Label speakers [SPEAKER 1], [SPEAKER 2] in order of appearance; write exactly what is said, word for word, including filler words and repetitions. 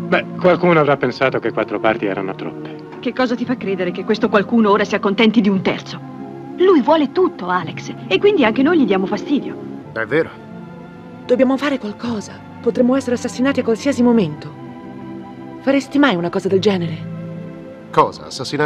[SPEAKER 1] Beh, qualcuno avrà pensato che quattro parti erano troppe.
[SPEAKER 2] Che cosa ti fa credere che questo qualcuno ora si accontenti di un terzo? Lui vuole tutto, Alex, e quindi anche noi gli diamo fastidio.
[SPEAKER 3] È vero.
[SPEAKER 4] Dobbiamo fare qualcosa. Potremmo essere assassinati a qualsiasi momento. Faresti mai una cosa del genere?
[SPEAKER 3] Cosa? Assassinare?